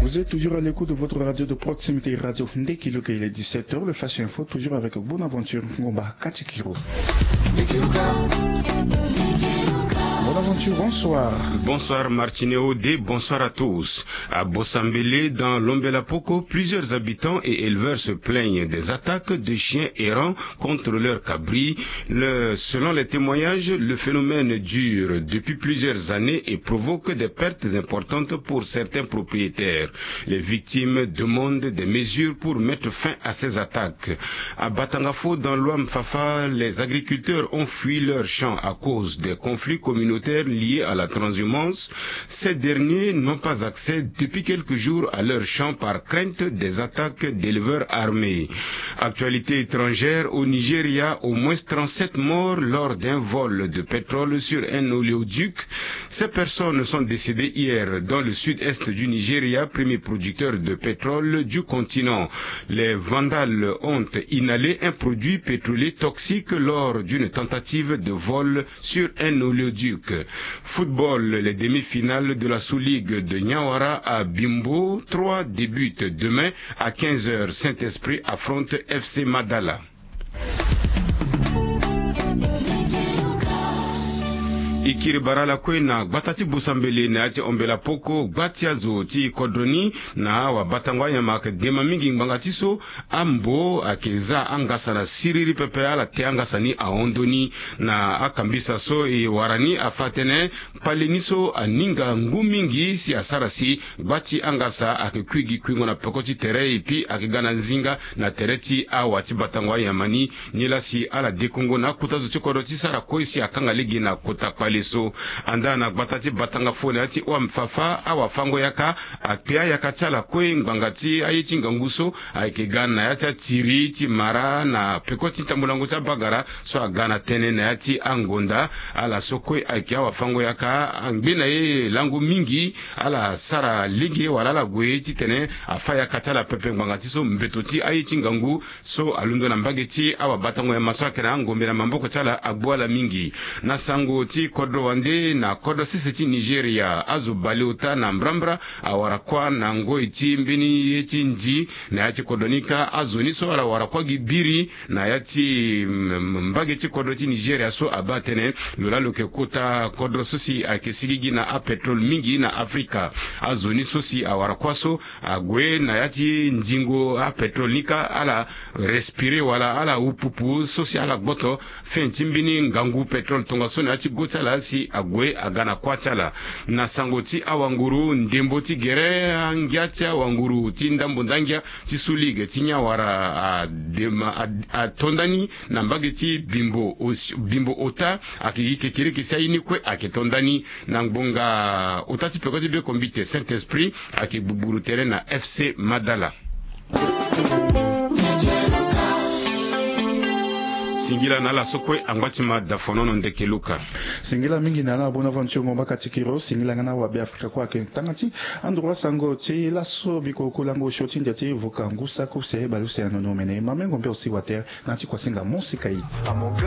Vous êtes toujours à l'écoute de votre radio de proximité, Radio Ndekiluka. Il est 17h, le Flash Info, toujours avec Bonaventure Ngomba Katikiro. Bonaventure, bonsoir. Bonsoir Martinéo D, bonsoir à tous. À Bossambélé, dans l'Ombela-Poko, plusieurs habitants et éleveurs se plaignent des attaques de chiens errants contre leurs cabris. Selon les témoignages, le phénomène dure depuis plusieurs années et provoque des pertes importantes pour certains propriétaires. Les victimes demandent des mesures pour mettre fin à ces attaques. À Batangafo, dans l'Ouam-Fafa, les agriculteurs ont fui leurs champs à cause des conflits communautaires liés à la transhumance. Ces derniers n'ont pas accès depuis quelques jours à leurs champs par crainte des attaques d'éleveurs armés. Actualité étrangère, au Nigeria, au moins 37 morts lors d'un vol de pétrole sur un oléoduc. Ces personnes sont décédées hier dans le sud-est du Nigeria, premier producteur de pétrole du continent. Les vandales ont inhalé un produit pétrolier toxique lors d'une tentative de vol sur un oléoduc. Football, les demi-finales de la sous-ligue de Niawara à Bimbo. 3 débutent demain à 15h. Saint-Esprit affronte FC Madala. Ikiri barala kwe na batati busambele na ati ombela poko batiazo ti kodroni na wa batangwa ya mak dema mingi mbangatiso ambo akeza angasa na siriri pepe ala te angasa ni aondoni na akambisa so warani afatene paleniso aninga ngumingi si asarasi bati angasa akikwigi kwingo na pekoti tere ipi akigana nzinga na tereti awati batangwa ya mani nilasi ala dekongo na kutazo chikoroti sara koisi akanga ligi na kota leso andana batati batanga fone ati wa mfafa awa fango yaka apia yaka chala kwe ngangati ayiti nganguso aikegana yata tiri ti mara na pekoti tambulango cha bagara so agana tene na yati angonda ala sokwe aikia wa fango yaka angbina ye langu mingi ala sara ligi wala la gwe ti tene afaya katala pepe ngangati so mbetoti ayiti ngangu so alundo na mbageti awa batango ya maswa na ngombe na mamboko chala agboala mingi na sango ti kodro wande na kodo sisi Nigeria azu baliuta na mbrambra awarakwa na ngoi ti mbini yeti nji na yati kodonika azu niso wala warakwa gibiri na yati mbage ti kodo ti Nigeria so abatene lula loke kota kodro susi akisigigi na a petrol mingi na Afrika azu niso si awarakwa so agwe na yati njingo a petrol nika ala respire wala ala upupu sosi ala gboto fenti mbini ngangu petrol tonga so na yati gotala si agwe agana kwachala na sangoti awanguru ndembo ti gere angiati awanguru ti ndambo ndangia ti sulige ti nyawara a tondani na mbage ti bimbo ota akigi kekiriki sayini kwe akitondani na ngbonga ota ti pekoti be kombite Saint-Esprit akibuburu tere na FC Madala. Singila nala sokwe angwatima dafonono Ndekiluka. Singila mingi nala Bonaventure Ngomba Katikiro. Singila ngana wabi Afrika kwa tangati androa sango ti laso biko kulango shoti ndati vuka ngusa kupse baluse anonomene mamengo mpe osi water nanti kwa singa musika yi.